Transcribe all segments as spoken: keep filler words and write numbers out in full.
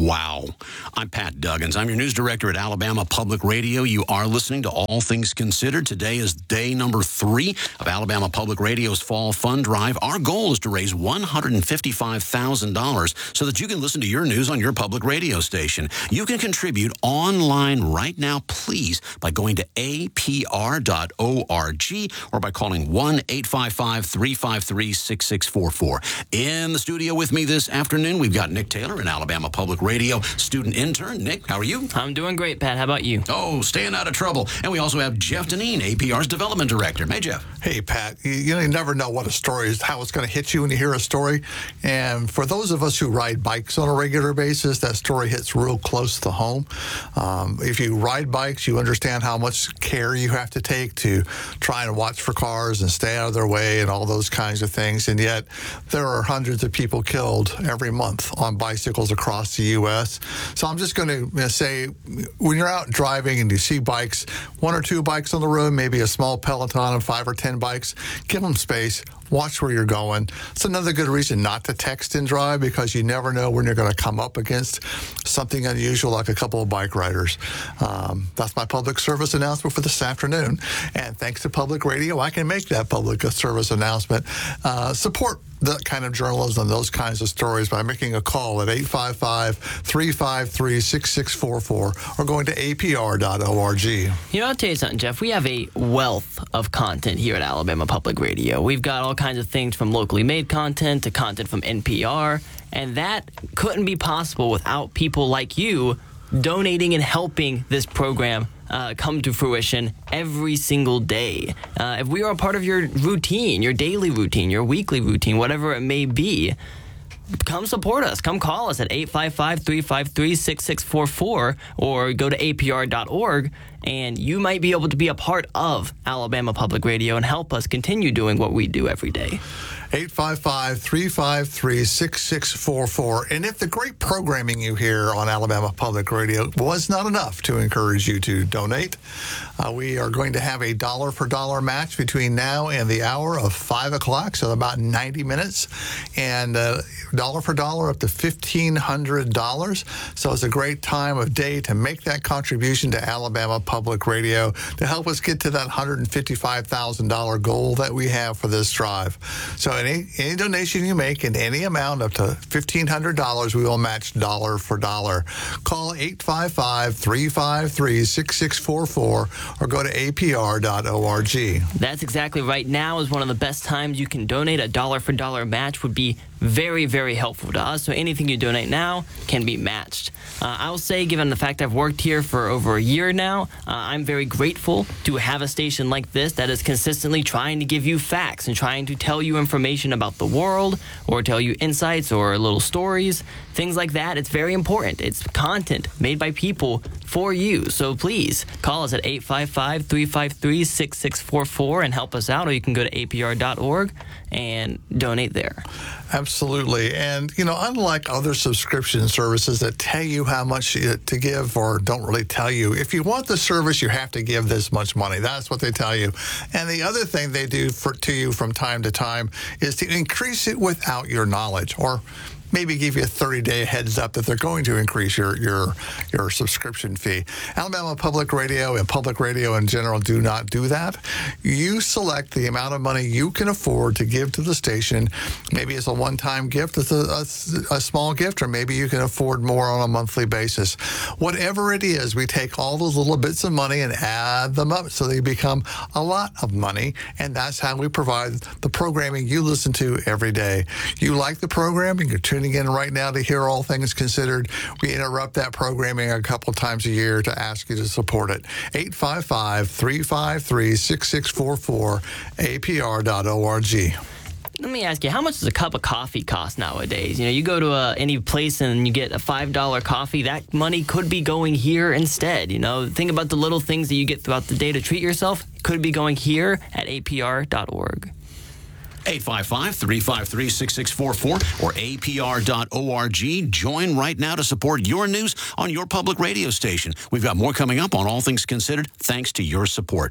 Wow. I'm Pat Duggins. I'm your news director at Alabama Public Radio. You are listening to All Things Considered. Today is day number three of Alabama Public Radio's Fall Fund Drive. Our goal is to raise one hundred fifty-five thousand dollars so that you can listen to your news on your public radio station. You can contribute online right now, please, by going to A P R dot org or by calling one eight five five, three five three, six six four four. In the studio with me this afternoon, we've got Nick Taylor, an Alabama Public Radio student intern. Nick, how are you? I'm doing great, Pat. How about you? Oh, staying out of trouble. And we also have Jeff Deneen, A P R's development director. Hey, Jeff. Hey, Pat. You, you, know, you never know what a story is, how it's going to hit you when you hear a story. And for those of us who ride bikes on a regular basis, that story hits real close to home. Um, if you ride bikes, you understand how much care you have to take to try and watch for cars and stay out of their way and all those kinds of things. And yet, there are hundreds of people killed every month on bicycles across the U S So I'm just going to you know, say, when you're out driving and you see bikes, one or two bikes on the road, maybe a small peloton of five or ten bikes, give them space. Watch where you're going. It's another good reason not to text and drive, because you never know when you're going to come up against something unusual like a couple of bike riders. Um, that's my public service announcement for this afternoon. And thanks to Public Radio, I can make that public service announcement. Uh, support that kind of journalism and those kinds of stories by making a call at eight five five, three five three, six six four four or going to A P R dot org. You know, I'll tell you something, Jeff. We have a wealth of content here at Alabama Public Radio. We've got all kinds of things from locally made content to content from N P R, and that couldn't be possible without people like you donating and helping this program uh, come to fruition every single day. Uh, if we are a part of your routine, your daily routine, your weekly routine, whatever it may be, come support us. Come call us at eight five five, three five three, six six four four or go to A P R dot org, and you might be able to be a part of Alabama Public Radio and help us continue doing what we do every day. eight five five, three five three, six six four four. And if the great programming you hear on Alabama Public Radio was not enough to encourage you to donate, uh, we are going to have a dollar for dollar match between now and the hour of five o'clock, so about ninety minutes, and uh, dollar for dollar up to fifteen hundred dollars. So it's a great time of day to make that contribution to Alabama Public Radio to help us get to that one hundred fifty-five thousand dollars goal that we have for this drive. So any, any donation you make in any amount up to fifteen hundred dollars, we will match dollar for dollar. Call eight five five, three five three, six six four four or go to A P R dot org. That's exactly right. Now is one of the best times you can donate. A dollar for dollar match would be very, very helpful to us. So anything you donate now can be matched. Uh, I'll say, given the fact I've worked here for over a year now, uh, I'm very grateful to have a station like this that is consistently trying to give you facts and trying to tell you information about the world or tell you insights or little stories, things like that. It's very important. It's content made by people for you. So please call us at eight five five, three five three, six six four four and help us out, or you can go to A P R dot org and donate there. Absolutely. And, you know, unlike other subscription services that tell you how much to give or don't really tell you, if you want the service, you have to give this much money. That's what they tell you. And the other thing they do for to you from time to time is to increase it without your knowledge, or maybe give you a thirty-day heads up that they're going to increase your, your, your subscription fee. Alabama Public Radio and public radio in general do not do that. You select the amount of money you can afford to give to the station. Maybe it's a one-time gift, it's a, a, a small gift, or maybe you can afford more on a monthly basis. Whatever it is, we take all those little bits of money and add them up so they become a lot of money, and that's how we provide the programming you listen to every day. You like the programming, you're tuning in right now to hear All Things Considered. We interrupt that programming a couple times a year to ask you to support it. eight five five, three five three, six six four four, A P R dot org. Let me ask you, how much does a cup of coffee cost nowadays? You know, you go to a, any place and you get a five dollar coffee. That money could be going here instead. You know, think about the little things that you get throughout the day to treat yourself. Could be going here at A P R dot org. eight five five, three five three, six six four four or A P R dot org. Join right now to support your news on your public radio station. We've got more coming up on All Things Considered, thanks to your support.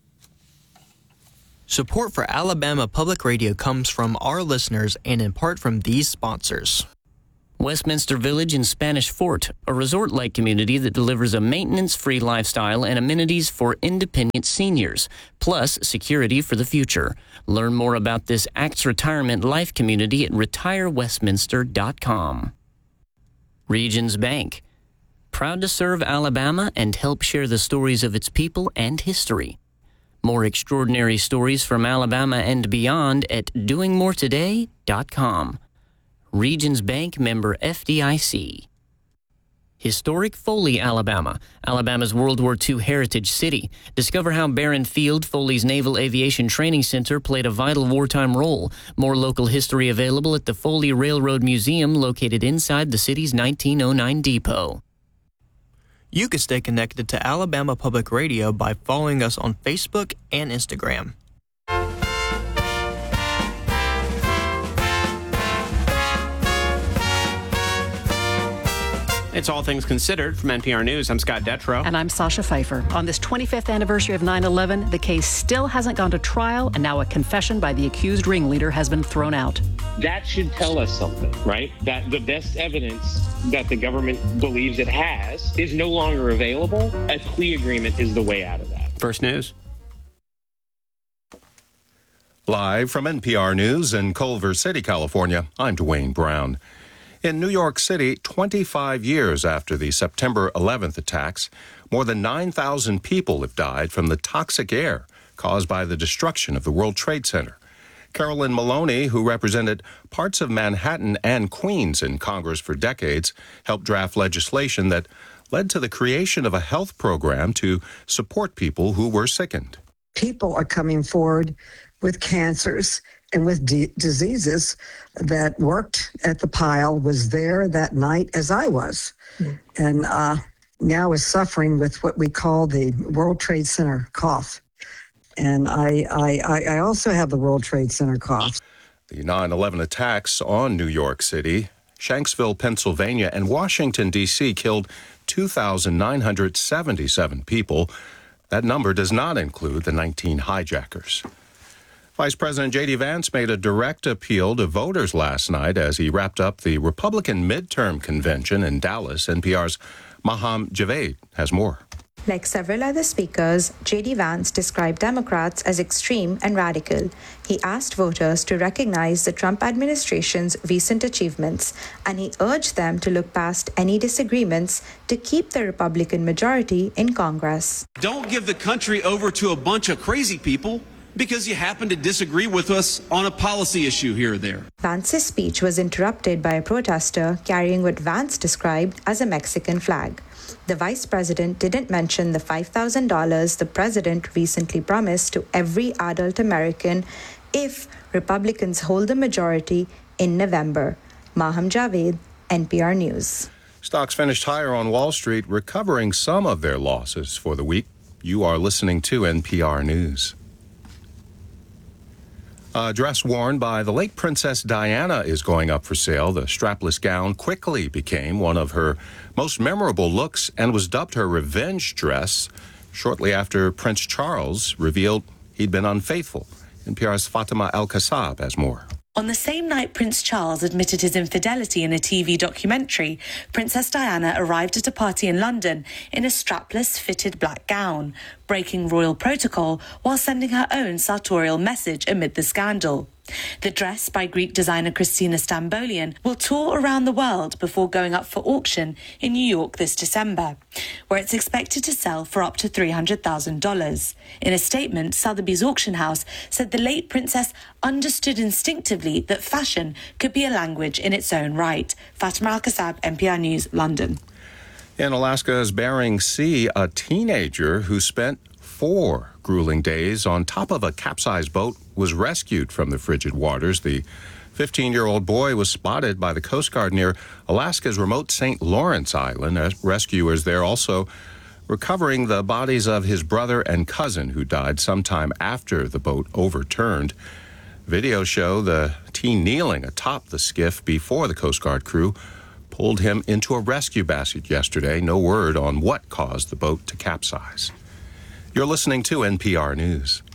Support for Alabama Public Radio comes from our listeners and in part from these sponsors. Westminster Village in Spanish Fort, a resort-like community that delivers a maintenance-free lifestyle and amenities for independent seniors, plus security for the future. Learn more about this ACTS Retirement Life community at retire westminster dot com. Regions Bank, proud to serve Alabama and help share the stories of its people and history. More extraordinary stories from Alabama and beyond at doing more today dot com. Regions Bank, member F D I C. Historic Foley, Alabama, Alabama's World War Two heritage city. Discover how Barron Field, Foley's Naval Aviation Training Center, played a vital wartime role. More local history available at the Foley Railroad Museum, located inside the city's nineteen oh nine depot. You can stay connected to Alabama Public Radio by following us on Facebook and Instagram. It's All Things Considered from N P R News. I'm Scott Detrow. And I'm Sasha Pfeiffer. On this twenty-fifth anniversary of nine eleven, the case still hasn't gone to trial, and now a confession by the accused ringleader has been thrown out. That should tell us something, right? That the best evidence that the government believes it has is no longer available. A plea agreement is the way out of that. First News. Live from N P R News in Culver City, California, I'm Dwayne Brown. In New York City, twenty-five years after the September eleventh attacks, more than nine thousand people have died from the toxic air caused by the destruction of the World Trade Center. Carolyn Maloney, who represented parts of Manhattan and Queens in Congress for decades, helped draft legislation that led to the creation of a health program to support people who were sickened. People are coming forward with cancers and with d- diseases that worked at the pile, was there that night as I was, mm. and uh, now is suffering with what we call the World Trade Center cough. And I, I, I also have the World Trade Center cough. The nine eleven attacks on New York City, Shanksville, Pennsylvania, and Washington, D C killed two thousand nine hundred seventy-seven people. That number does not include the nineteen hijackers. Vice President J D. Vance made a direct appeal to voters last night as he wrapped up the Republican midterm convention in Dallas. N P R's Maham Javed has more. Like several other speakers, J D. Vance described Democrats as extreme and radical. He asked voters to recognize the Trump administration's recent achievements, and he urged them to look past any disagreements to keep the Republican majority in Congress. Don't give the country over to a bunch of crazy people because you happen to disagree with us on a policy issue here or there. Vance's speech was interrupted by a protester carrying what Vance described as a Mexican flag. The vice president didn't mention the five thousand dollars the president recently promised to every adult American if Republicans hold the majority in November. Maham Javed, N P R News. Stocks finished higher on Wall Street, recovering some of their losses for the week. You are listening to N P R News. A dress worn by the late Princess Diana is going up for sale. The strapless gown quickly became one of her most memorable looks and was dubbed her revenge dress shortly after Prince Charles revealed he'd been unfaithful. N P R's Fatima El-Kassab has more. On the same night Prince Charles admitted his infidelity in a T V documentary, Princess Diana arrived at a party in London in a strapless, fitted black gown, breaking royal protocol while sending her own sartorial message amid the scandal. The dress, by Greek designer Christina Stambolian, will tour around the world before going up for auction in New York this December, where it's expected to sell for up to three hundred thousand dollars. In a statement, Sotheby's auction house said the late princess understood instinctively that fashion could be a language in its own right. Fatima Al-Kassab, N P R News, London. In Alaska's Bering Sea, a teenager who spent four grueling days on top of a capsized boat was rescued from the frigid waters. The fifteen-year-old boy was spotted by the Coast Guard near Alaska's remote Saint Lawrence Island. Rescuers there also recovering the bodies of his brother and cousin who died sometime after the boat overturned. Videos show the teen kneeling atop the skiff before the Coast Guard crew pulled him into a rescue basket yesterday. No word on what caused the boat to capsize. You're listening to N P R News.